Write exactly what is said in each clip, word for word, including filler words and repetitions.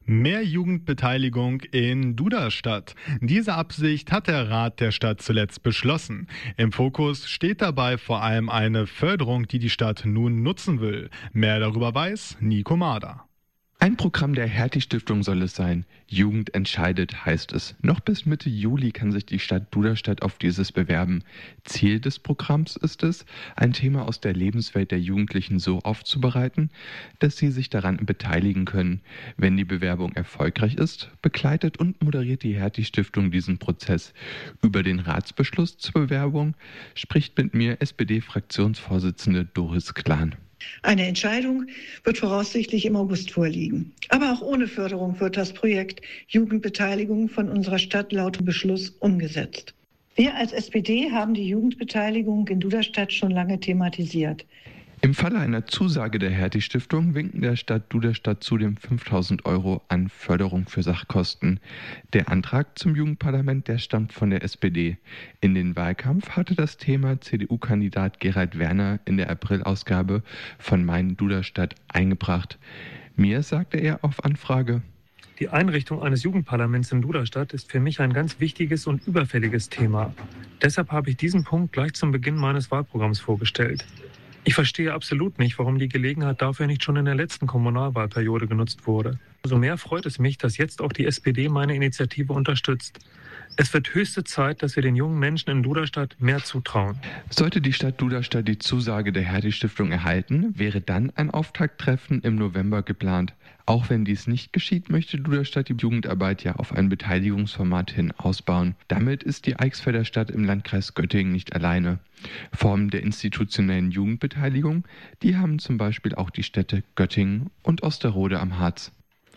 Mehr Jugendbeteiligung in Duderstadt. Diese Absicht hat der Rat der Stadt zuletzt beschlossen. Im Fokus steht dabei vor allem eine Förderung, die die Stadt nun nutzen will. Mehr darüber weiß Nico Mader. Ein Programm der Hertie-Stiftung soll es sein. Jugend entscheidet, heißt es. Noch bis Mitte Juli kann sich die Stadt Duderstadt auf dieses bewerben. Ziel des Programms ist es, ein Thema aus der Lebenswelt der Jugendlichen so aufzubereiten, dass sie sich daran beteiligen können. Wenn die Bewerbung erfolgreich ist, begleitet und moderiert die Hertie-Stiftung diesen Prozess. Über den Ratsbeschluss zur Bewerbung spricht mit mir S P D-Fraktionsvorsitzende Doris Klan. Eine Entscheidung wird voraussichtlich im August vorliegen. Aber auch ohne Förderung wird das Projekt Jugendbeteiligung von unserer Stadt laut Beschluss umgesetzt. Wir als S P D haben die Jugendbeteiligung in Duderstadt schon lange thematisiert. Im Falle einer Zusage der Hertie-Stiftung winken der Stadt Duderstadt zudem fünftausend Euro an Förderung für Sachkosten. Der Antrag zum Jugendparlament, der stammt von der S P D. In den Wahlkampf hatte das Thema C D U-Kandidat Gerald Werner in der Aprilausgabe von Mein Duderstadt eingebracht. Mir sagte er auf Anfrage: Die Einrichtung eines Jugendparlaments in Duderstadt ist für mich ein ganz wichtiges und überfälliges Thema. Deshalb habe ich diesen Punkt gleich zum Beginn meines Wahlprogramms vorgestellt. Ich verstehe absolut nicht, warum die Gelegenheit dafür nicht schon in der letzten Kommunalwahlperiode genutzt wurde. Umso mehr freut es mich, dass jetzt auch die S P D meine Initiative unterstützt. Es wird höchste Zeit, dass wir den jungen Menschen in Duderstadt mehr zutrauen. Sollte die Stadt Duderstadt die Zusage der Hertie-Stiftung erhalten, wäre dann ein Auftakttreffen im November geplant. Auch wenn dies nicht geschieht, möchte Duderstadt die Jugendarbeit ja auf ein Beteiligungsformat hin ausbauen. Damit ist die Eichsfelder Stadt im Landkreis Göttingen nicht alleine. Formen der institutionellen Jugendbeteiligung, die haben zum Beispiel auch die Städte Göttingen und Osterode am Harz.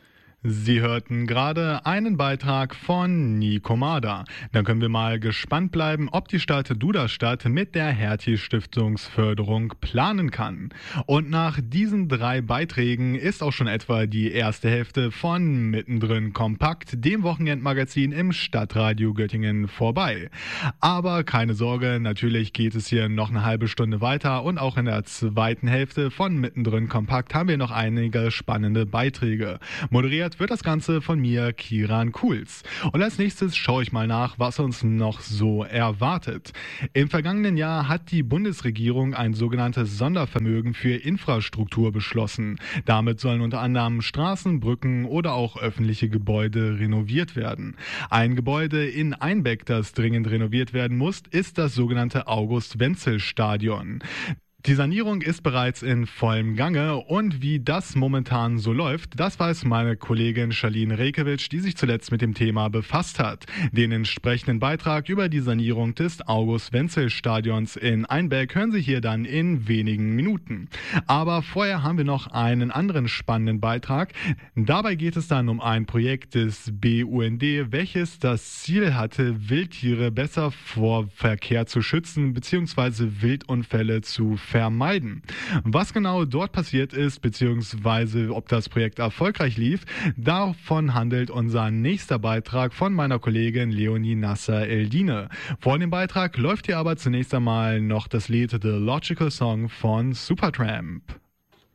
Sie hörten gerade einen Beitrag von Nico Mader. Dann können wir mal gespannt bleiben, ob die Stadt Duderstadt mit der Hertie-Stiftungsförderung planen kann. Und nach diesen drei Beiträgen ist auch schon etwa die erste Hälfte von Mittendrin Kompakt, dem Wochenendmagazin im Stadtradio Göttingen, vorbei. Aber keine Sorge, natürlich geht es hier noch eine halbe Stunde weiter und auch in der zweiten Hälfte von Mittendrin Kompakt haben wir noch einige spannende Beiträge. Moderiert wird das Ganze von mir, Kiran Kuhls. Und als nächstes schaue ich mal nach, was uns noch so erwartet. Im vergangenen Jahr hat die Bundesregierung ein sogenanntes Sondervermögen für Infrastruktur beschlossen. Damit sollen unter anderem Straßen, Brücken oder auch öffentliche Gebäude renoviert werden. Ein Gebäude in Einbeck, das dringend renoviert werden muss, ist das sogenannte August-Wenzel-Stadion. Die Sanierung ist bereits in vollem Gange und wie das momentan so läuft, das weiß meine Kollegin Charlene Rekewitsch, die sich zuletzt mit dem Thema befasst hat. Den entsprechenden Beitrag über die Sanierung des August-Wenzel-Stadions in Einbeck hören Sie hier dann in wenigen Minuten. Aber vorher haben wir noch einen anderen spannenden Beitrag. Dabei geht es dann um ein Projekt des B U N D, welches das Ziel hatte, Wildtiere besser vor Verkehr zu schützen bzw. Wildunfälle zu vermeiden. Was genau dort passiert ist, beziehungsweise ob das Projekt erfolgreich lief, davon handelt unser nächster Beitrag von meiner Kollegin Leonie Nasser-Eldine. Vor dem Beitrag läuft hier aber zunächst einmal noch das Lied The Logical Song von Supertramp.